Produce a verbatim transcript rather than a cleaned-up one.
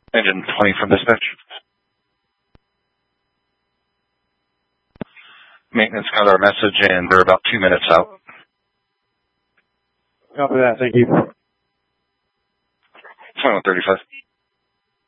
Engine twenty from dispatch. Maintenance got our message, and they're about two minutes out. Copy that. Thank you. twenty-one thirty-five.